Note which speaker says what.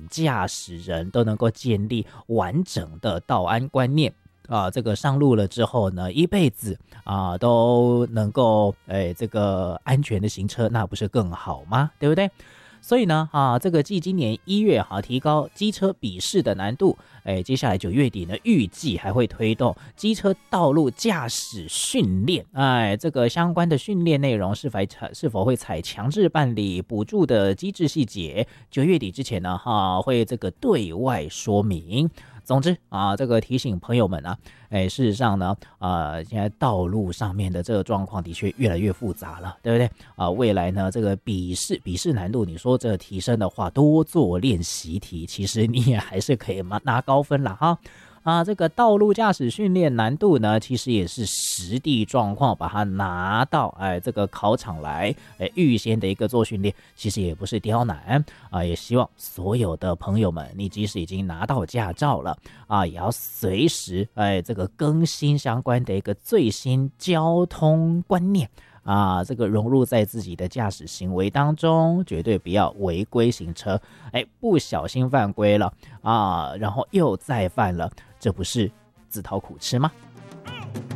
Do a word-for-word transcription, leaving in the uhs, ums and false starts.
Speaker 1: 驾驶人都能够建立完整的道安观念啊，这个上路了之后呢，一辈子啊都能够哎这个安全的行车，那不是更好吗？对不对？所以呢，啊，这个继今年一月哈、啊、提高机车笔试的难度，哎，接下来九月底呢，预计还会推动机车道路驾驶训练，哎，这个相关的训练内容是否采是否会采强制办理补助的机制细节，九月底之前呢，哈、啊，会这个对外说明。总之啊，这个提醒朋友们啊，哎，事实上呢，呃，现在道路上面的这个状况的确越来越复杂了，对不对？啊，未来呢，这个笔试笔试难度，你说这提升的话，多做练习题，其实你也还是可以拿高分了哈。啊，这个道路驾驶训练难度呢，其实也是实地状况把它拿到哎这个考场来，哎预先的一个做训练，其实也不是刁难啊。也希望所有的朋友们，你即使已经拿到驾照了啊，也要随时哎这个更新相关的一个最新交通观念。啊，这个融入在自己的驾驶行为当中，绝对不要违规行车，哎，不小心犯规了啊，然后又再犯了，这不是自讨苦吃吗？